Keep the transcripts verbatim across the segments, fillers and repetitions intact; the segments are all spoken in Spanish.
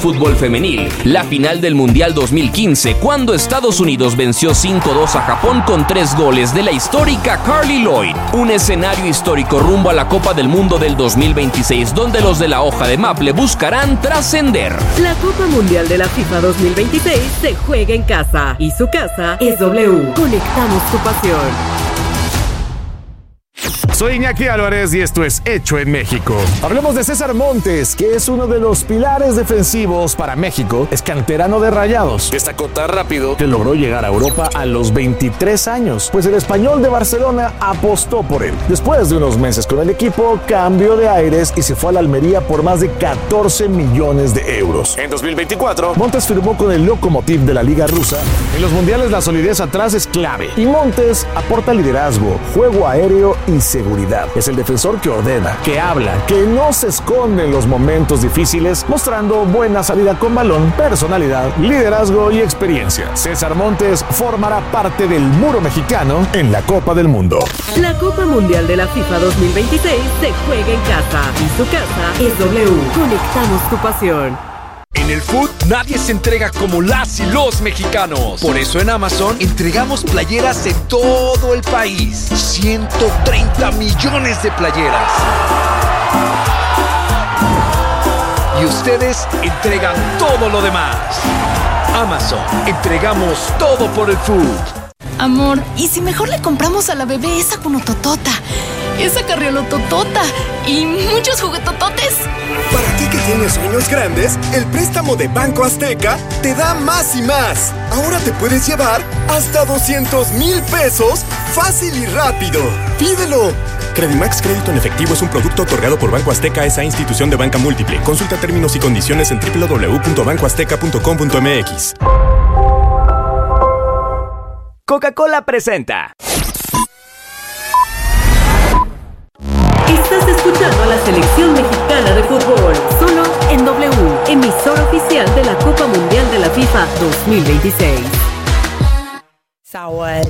fútbol femenil, la final del Mundial dos mil quince, cuando Estados Unidos venció cinco dos a Japón con tres goles de la histórica Carly Lloyd. Un escenario histórico rumbo a la Copa del Mundo del dos mil veintiséis, donde los de la hoja de Maple buscarán trascender. La Copa Mundial de la FIFA dos mil veintiséis se juega en casa y su casa es W. Conectamos tu pasión. Soy Iñaki Álvarez y esto es Hecho en México. Hablemos de César Montes, que es uno de los pilares defensivos para México. Es canterano de Rayados. Destacó tan rápido que logró llegar a Europa a los veintitrés años, pues el español de Barcelona apostó por él. Después de unos meses con el equipo, cambió de aires y se fue a la Almería por más de catorce millones de euros. En dos mil veinticuatro, Montes firmó con el Lokomotiv de la Liga Rusa. En los mundiales la solidez atrás es clave y Montes aporta liderazgo, juego aéreo y seguridad. Es el defensor que ordena, que habla, que no se esconde en los momentos difíciles, mostrando buena salida con balón, personalidad, liderazgo y experiencia. César Montes formará parte del muro mexicano en la Copa del Mundo. La Copa Mundial de la FIFA dos mil veintiséis se juega en casa y su casa es W. Conectamos tu pasión. En el food, nadie se entrega como las y los mexicanos. Por eso en Amazon entregamos playeras en todo el país. ciento treinta millones de playeras. Y ustedes entregan todo lo demás. Amazon, entregamos todo por el food. Amor, ¿y si mejor le compramos a la bebé esa cunototota, esa carriolototota y muchos juguetototes? Para ti que tienes sueños grandes, el préstamo de Banco Azteca te da más y más. Ahora te puedes llevar hasta doscientos mil pesos fácil y rápido. ¡Pídelo! Credimax Crédito en Efectivo es un producto otorgado por Banco Azteca, esa institución de banca múltiple. Consulta términos y condiciones en doble u doble u doble u punto banco azteca punto com punto m x. Coca-Cola presenta. Estás escuchando a la selección mexicana de fútbol, solo en W, emisora oficial de la Copa Mundial de la FIFA dos mil veintiséis. Sawaj.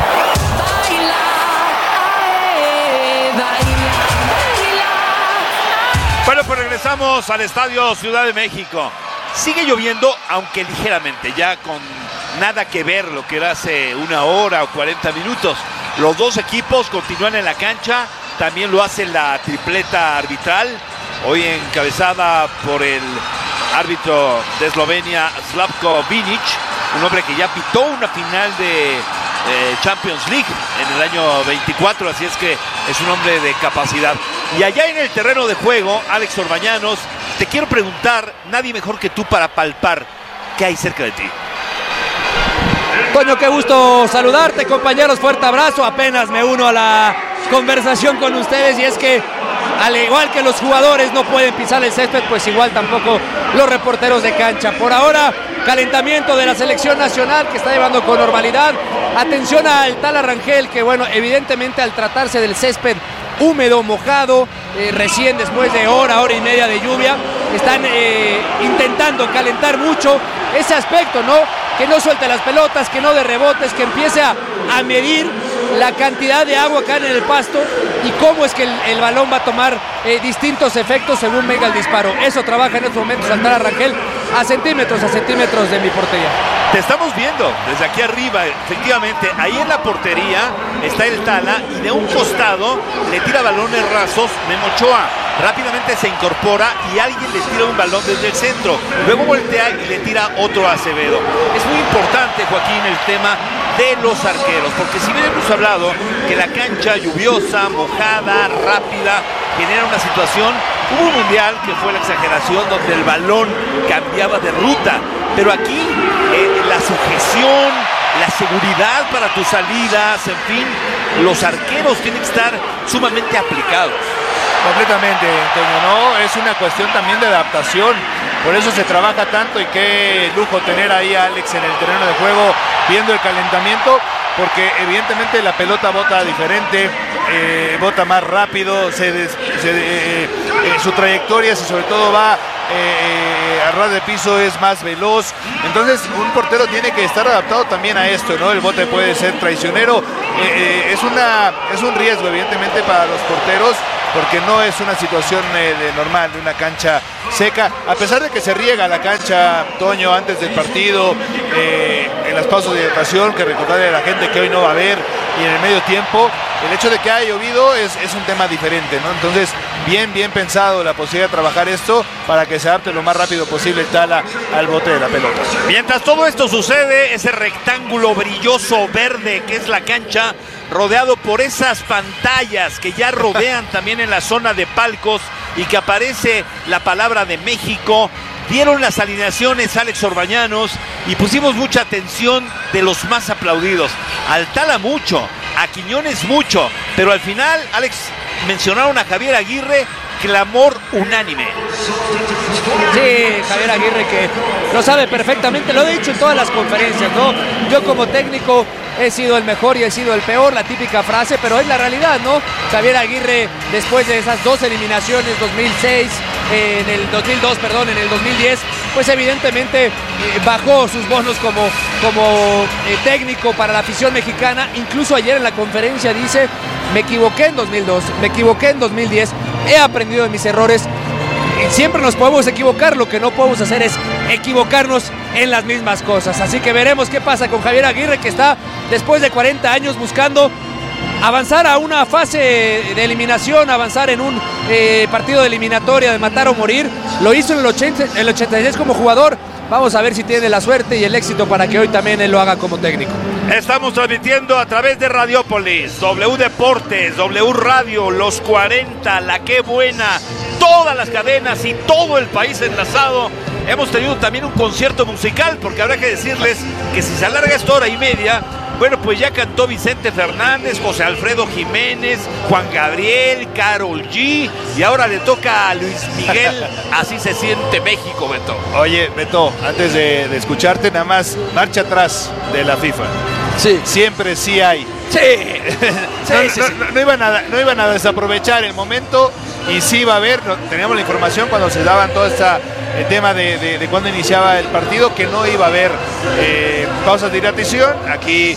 Bueno, pues regresamos al Estadio Ciudad de México. Sigue lloviendo, aunque ligeramente, ya con nada que ver lo que era hace una hora o cuarenta minutos. Los dos equipos continúan en la cancha, también lo hace la tripleta arbitral, hoy encabezada por el árbitro de Eslovenia, Slavko Vinic, un hombre que ya pitó una final de eh, Champions League en el año veinticuatro, así es que es un hombre de capacidad. Y allá en el terreno de juego, Alex Orbañanos, te quiero preguntar, nadie mejor que tú para palpar qué hay cerca de ti. Toño, qué gusto saludarte, compañeros, fuerte abrazo, apenas me uno a la conversación con ustedes y es que al igual que los jugadores no pueden pisar el césped, pues igual tampoco los reporteros de cancha. Por ahora, calentamiento de la selección nacional que está llevando con normalidad. Atención al Tala Rangel, que bueno, evidentemente al tratarse del césped húmedo, mojado, eh, recién después de hora, hora y media de lluvia, están eh, intentando calentar mucho ese aspecto, ¿no? Que no suelte las pelotas, que no de rebotes, que empiece a, a medir la cantidad de agua que hay en el pasto y cómo es que el, el balón va a tomar eh, distintos efectos según venga el disparo. Eso trabaja en estos momentos Tala Rangel a centímetros, a centímetros de mi portería. Te estamos viendo desde aquí arriba, efectivamente, ahí en la portería está el Tala y de un costado le tira balones rasos Memo Ochoa. Rápidamente se incorpora y alguien le tira un balón desde el centro. Luego voltea y le tira otro a Acevedo. Es muy importante, Joaquín, el tema de los arqueros, porque si bien hemos hablado que la cancha lluviosa, mojada, rápida, genera una situación, hubo un mundial que fue la exageración donde el balón cambiaba de ruta, pero aquí eh, la sujeción, la seguridad para tus salidas, en fin, los arqueros tienen que estar sumamente aplicados. Completamente, Antonio, ¿no? Es una cuestión también de adaptación, por eso se trabaja tanto y qué lujo tener ahí a Alex en el terreno de juego viendo el calentamiento, porque evidentemente la pelota bota diferente, eh, bota más rápido, se des, se, eh, eh, su trayectoria, si sobre todo va eh, a ras de piso, es más veloz. Entonces un portero tiene que estar adaptado también a esto, ¿no? El bote puede ser traicionero, eh, eh, es, una, es un riesgo evidentemente para los porteros porque no es una situación eh, de normal, de una cancha seca, a pesar de que se riega la cancha, Toño, antes del partido, eh, en las pausas de hidratación, que recordarle a la gente que hoy no va a haber, y en el medio tiempo, el hecho de que haya llovido es, es un tema diferente, ¿no? Entonces, bien, bien pensado la posibilidad de trabajar esto para que se adapte lo más rápido posible Tala al bote de la pelota. Mientras todo esto sucede, ese rectángulo brilloso verde que es la cancha, rodeado por esas pantallas que ya rodean también en la zona de palcos y que aparece la palabra de México. Dieron las alineaciones Alex Orbañanos y pusimos mucha atención de los más aplaudidos. Al Tala mucho, a Quiñones mucho, pero al final, Alex, mencionaron a Javier Aguirre, clamor unánime. Sí, Javier Aguirre, que lo sabe perfectamente, lo he dicho en todas las conferencias, ¿no? Yo como técnico he sido el mejor y he sido el peor, la típica frase, pero es la realidad, ¿no? Javier Aguirre, después de esas dos eliminaciones, dos mil seis, eh, en el dos mil dos, perdón, en el dos mil diez, pues evidentemente eh, bajó sus bonos como, como eh, técnico para la afición mexicana. Incluso ayer en la conferencia dice, me equivoqué en dos mil dos, me equivoqué en dos mil diez, he aprendido de mis errores. Siempre nos podemos equivocar, lo que no podemos hacer es equivocarnos en las mismas cosas. Así que veremos qué pasa con Javier Aguirre, que está después de cuarenta años buscando avanzar a una fase de eliminación, avanzar en un eh, partido de eliminatoria de matar o morir. Lo hizo en el, ochenta, el ochenta y seis como jugador. Vamos a ver si tiene la suerte y el éxito para que hoy también él lo haga como técnico. Estamos transmitiendo a través de Radiópolis, W Deportes, W Radio, Los cuarenta, La Qué Buena, todas las cadenas y todo el país enlazado. Hemos tenido también un concierto musical, porque habrá que decirles que si se alarga esta hora y media, bueno, pues ya cantó Vicente Fernández, José Alfredo Jiménez, Juan Gabriel, Karol G, y ahora le toca a Luis Miguel. Así se siente México, Beto. Oye, Beto, antes de, de escucharte, nada más, marcha atrás de la FIFA. Sí. Siempre sí hay. Sí. sí, no, sí, no, sí. No, no, iban a, no iban a desaprovechar el momento y sí va a haber, no, teníamos la información cuando se daban todo esta, el tema de, de, de cuando iniciaba el partido, que no iba a haber eh, pausas de hidratación. Aquí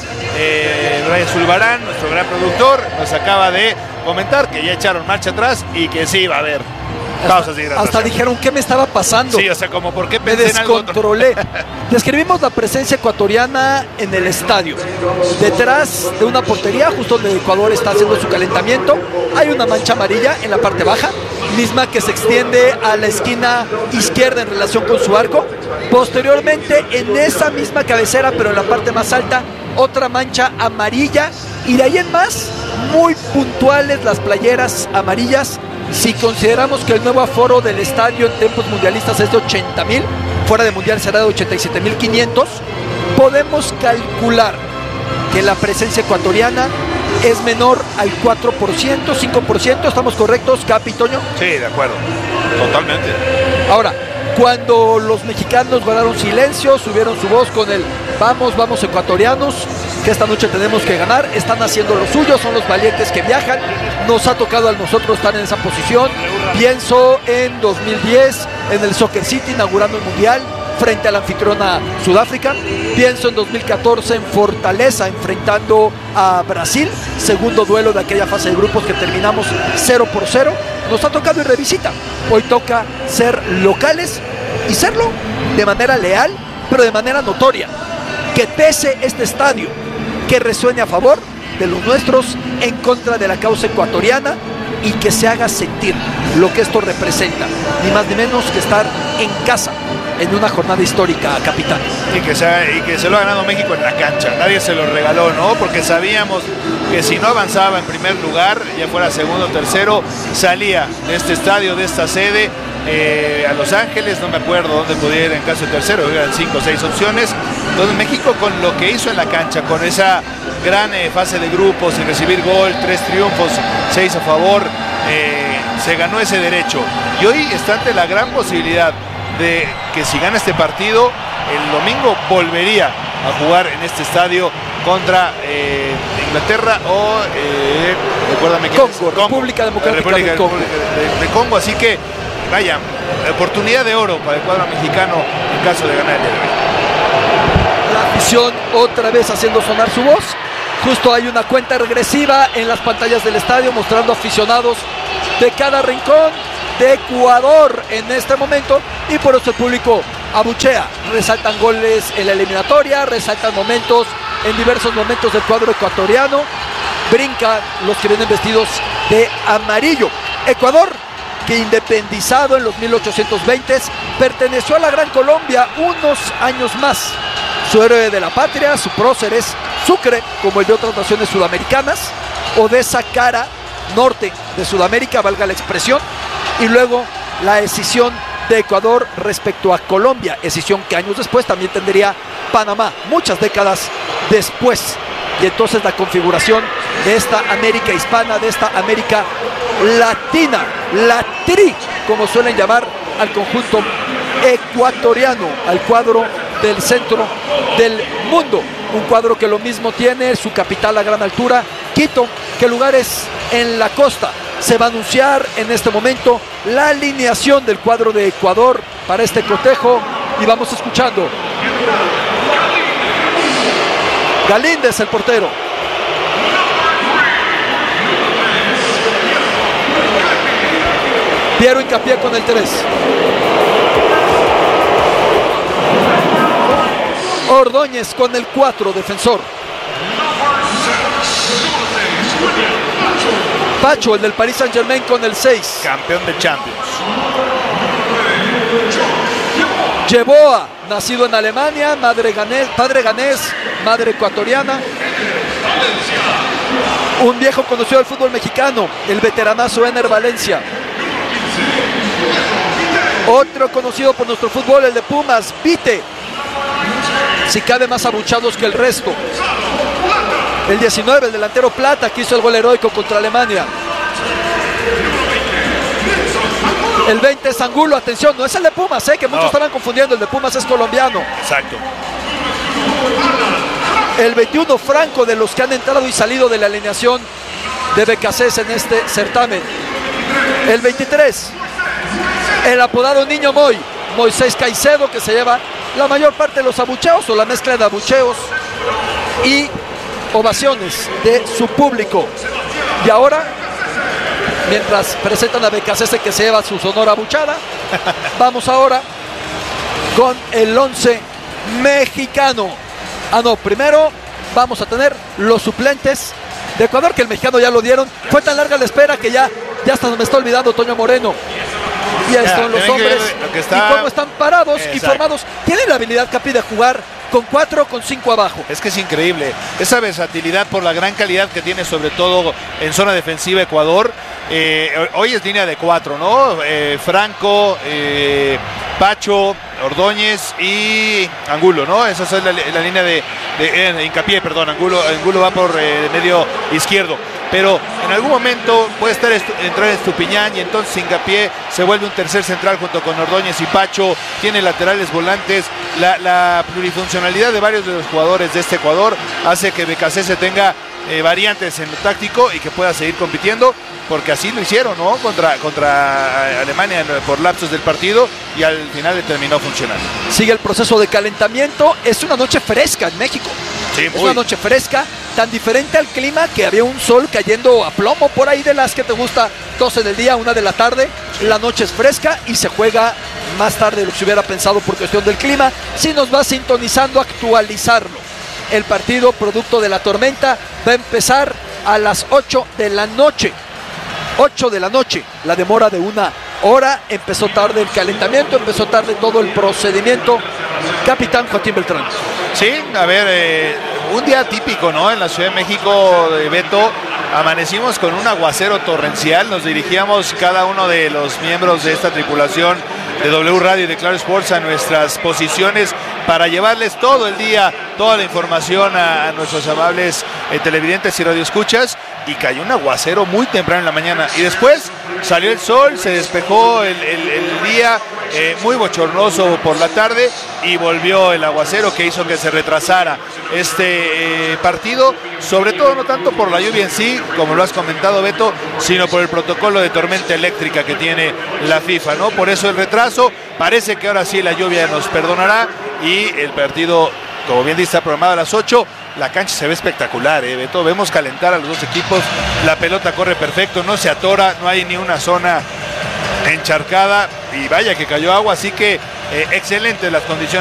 eh, Brian Zulbarán, nuestro gran productor, nos acaba de comentar que ya echaron marcha atrás y que sí va a haber pausas de hidratación. Hasta dijeron qué me estaba pasando. Sí, o sea, como por qué me pensé en algo otro. Descontrolé. Describimos la presencia ecuatoriana en el estadio. Detrás de una portería, justo donde Ecuador está haciendo su calentamiento, hay una mancha amarilla en la parte baja, misma que se extiende a la esquina izquierda en relación con su arco. Posteriormente, en esa misma cabecera, pero en la parte más alta, otra mancha amarilla. Y de ahí en más, muy puntuales las playeras amarillas. Si consideramos que el nuevo aforo del estadio en tiempos mundialistas es de ochenta mil, fuera de mundial será de ochenta y siete mil quinientos, podemos calcular que la presencia ecuatoriana es menor al cuatro por ciento, cinco por ciento. ¿Estamos correctos, Capi, Toño? Sí, de acuerdo, totalmente. Ahora, cuando los mexicanos guardaron silencio, subieron su voz con el vamos, vamos ecuatorianos, que esta noche tenemos que ganar, están haciendo lo suyo, son los valientes que viajan. Nos ha tocado a nosotros estar en esa posición. Pienso en dos mil diez, en el Soccer City, inaugurando el Mundial frente a la anfitriona Sudáfrica. Pienso en dos mil catorce en Fortaleza, enfrentando a Brasil, segundo duelo de aquella fase de grupos que terminamos cero por cero. Nos ha tocado ir de visita. Hoy toca ser locales y serlo de manera leal, pero de manera notoria. Que pese este estadio, que resuene a favor de los nuestros, en contra de la causa ecuatoriana, y que se haga sentir lo que esto representa, ni más ni menos que estar en casa en una jornada histórica, capitán. Y que, se, y que se lo ha ganado México en la cancha, nadie se lo regaló, ¿no? Porque sabíamos que si no avanzaba en primer lugar, ya fuera segundo o tercero, salía de este estadio, de esta sede, eh, a Los Ángeles, no me acuerdo dónde podía ir en caso de tercero, eran cinco o seis opciones. Entonces México, con lo que hizo en la cancha, con esa gran eh, fase de grupos, sin recibir gol, tres triunfos, seis a favor, eh, se ganó ese derecho. Y hoy está ante la gran posibilidad de que si gana este partido, el domingo volvería a jugar en este estadio contra eh, Inglaterra o eh, recuérdame que Congo, es Congo, República Democrática República del Congo. De, de Congo, así que vaya, oportunidad de oro para el cuadro mexicano en caso de ganar el día de hoy. La afición otra vez haciendo sonar su voz. Justo hay una cuenta regresiva en las pantallas del estadio mostrando aficionados de cada rincón de Ecuador en este momento, y por eso el público abuchea. Resaltan goles en la eliminatoria, resaltan momentos en diversos momentos del cuadro ecuatoriano, brincan los que vienen vestidos de amarillo. Ecuador, que independizado en los mil ochocientos veinte, perteneció a la Gran Colombia unos años más. Su héroe de la patria, su prócer es Sucre, como el de otras naciones sudamericanas, o de esa cara norte de Sudamérica, valga la expresión, y luego la escisión de Ecuador respecto a Colombia, escisión que años después también tendría Panamá, muchas décadas después. Y entonces la configuración de esta América hispana, de esta América latina, la tri, como suelen llamar al conjunto ecuatoriano, al cuadro del centro del mundo. Un cuadro que lo mismo tiene su capital a gran altura, Quito, que lugares en la costa. Se va a anunciar en este momento la alineación del cuadro de Ecuador para este cotejo y vamos escuchando. Galíndez, el portero. Piero Hincapié con el tres. Ordóñez con el cuatro, defensor. Pacho, el del Paris Saint-Germain, con el seis. Campeón de Champions. Yeboah, nacido en Alemania, madre ganés, padre ganés, madre ecuatoriana. Un viejo conocido del fútbol mexicano, el veteranazo Ener Valencia. Otro conocido por nuestro fútbol, el de Pumas, Vite. Si cabe, más abuchados que el resto. El diecinueve, el delantero Plata, que hizo el gol heroico contra Alemania. El veinte es Angulo, atención, no es el de Pumas, ¿eh? Que muchos no. estarán confundiendo, el de Pumas es colombiano. Exacto. El veintiuno, Franco, de los que han entrado y salido de la alineación de B K C S en este certamen. El veintitrés, el apodado Niño Moy, Moisés Caicedo, que se lleva la mayor parte de los abucheos o la mezcla de abucheos y ovaciones de su público. Y ahora, mientras presentan a B K C S, que se lleva su sonora abuchada, vamos ahora con el once mexicano. Ah, no, primero vamos a tener los suplentes de Ecuador, que el mexicano ya lo dieron. Fue tan larga la espera que ya, ya hasta me está olvidando Toño Moreno. Y ahí están los hombres que está... y cómo están parados. Exacto. Y formados. Tienen la habilidad, Capi, de jugar con cuatro o con cinco abajo. Es que es increíble esa versatilidad por la gran calidad que tiene, sobre todo en zona defensiva Ecuador. Eh, hoy es línea de cuatro, ¿no? Eh, Franco, eh, Pacho, Ordóñez y Angulo, ¿no? Esa es la, la línea de, de, eh, de Hincapié, perdón. Angulo, Angulo va por eh, medio izquierdo. Pero en algún momento puede estar estu- entrar Estupiñán y entonces Hincapié se vuelve un tercer central junto con Ordóñez y Pacho. Tiene laterales volantes. La, la plurifuncionalidad de varios de los jugadores de este Ecuador hace que B K C S tenga eh, variantes en lo táctico y que pueda seguir compitiendo, porque así lo hicieron, ¿no? Contra, contra Alemania por lapsos del partido y al final le terminó funcionando. Sigue el proceso de calentamiento. Es una noche fresca en México. Sí, es una noche fresca, tan diferente al clima que había un sol cayendo a plomo por ahí de las que te gusta, doce del día, una de la tarde. La noche es fresca y se juega más tarde de lo que se hubiera pensado por cuestión del clima. Si nos va sintonizando, actualizarlo. El partido, producto de la tormenta, va a empezar a las ocho de la noche. ocho de la noche, la demora de una hora. Empezó tarde el calentamiento, empezó tarde todo el procedimiento. Capitán Joaquín Beltrán. Sí, a ver, eh, un día típico, ¿no? En la Ciudad de México, de Beto, amanecimos con un aguacero torrencial. Nos dirigíamos cada uno de los miembros de esta tripulación de W Radio y de Claro Sports a nuestras posiciones para llevarles todo el día toda la información a, a nuestros amables eh, televidentes y radioescuchas, y cayó un aguacero muy temprano en la mañana y después salió el sol, se despejó el, el, el día, eh, muy bochornoso por la tarde, y volvió el aguacero que hizo que se retrasara este eh, partido, sobre todo no tanto por la lluvia en sí, como lo has comentado, Beto, sino por el protocolo de tormenta eléctrica que tiene la FIFA, ¿no? Por eso el retraso. Parece que ahora sí la lluvia nos perdonará y el partido, como bien dice, está programado a las ocho. la cancha se ve espectacular, ¿eh, Beto? Vemos calentar a los dos equipos, la pelota corre perfecto, no se atora, no hay ni una zona encharcada y vaya que cayó agua, así que eh, excelentes las condiciones